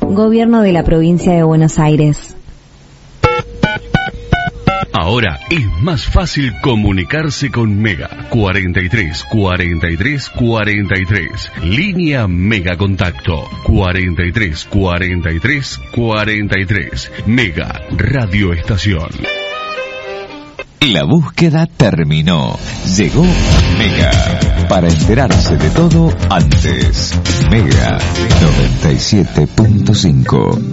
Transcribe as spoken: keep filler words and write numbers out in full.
Gobierno de la Provincia de Buenos Aires. Ahora es más fácil comunicarse con Mega. cuarenta y tres, cuarenta y tres, cuarenta y tres. Línea Mega Contacto. cuarenta y tres, cuarenta y tres, cuarenta y tres. Mega Radio Estación. La búsqueda terminó. Llegó Mega. Para enterarse de todo antes. Mega noventa y siete punto cinco.